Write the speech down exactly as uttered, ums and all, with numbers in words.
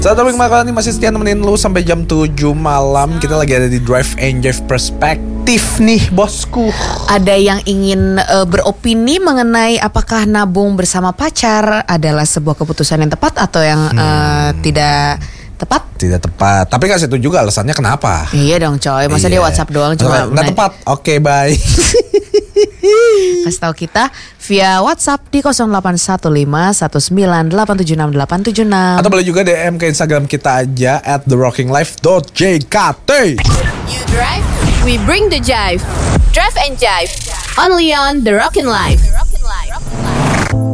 Saat Topik Makan ini masih setia nemenin lu sampai jam tujuh malam. Kita lagi ada di Drive and Drive Perspektif nih bosku. Ada yang ingin uh, beropini mengenai apakah nabung bersama pacar adalah sebuah keputusan yang tepat atau yang hmm. uh, tidak tepat? Tidak tepat. Tapi kasih itu juga alasannya kenapa. Iya dong coy. Masa iya. dia WhatsApp doang cuma nggak tepat. Oke, okay, bye. Kasih tahu kita via WhatsApp di nol delapan satu lima satu sembilan delapan tujuh enam delapan tujuh enam. Atau boleh juga D M ke Instagram kita aja at the rocking life dot j k t. You drive, we bring the jive. Drive and Jive, only on The Rockin' Life.